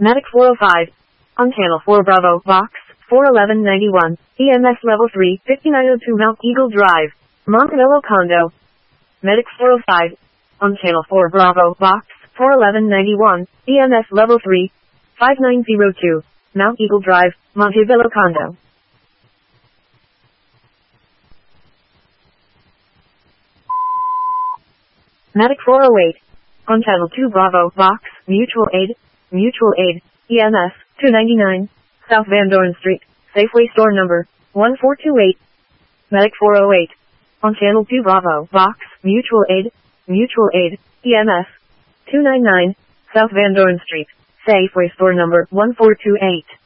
Medic 405. On channel 4 Bravo, box 41191, EMS level 3, 5902 Mount Eagle Drive, Montebello Condo. Medic 405. On channel 4 Bravo, box 41191, EMS level 3, 5902, Mount Eagle Drive, Montebello Condo. Medic 408. On channel 2 Bravo, box, Mutual Aid, EMS, 299, South Van Dorn Street, Safeway store number, 1428. Medic 408. On channel 2 Bravo, box, Mutual Aid, EMS, 299, South Van Dorn Street, Safeway store number, 1428.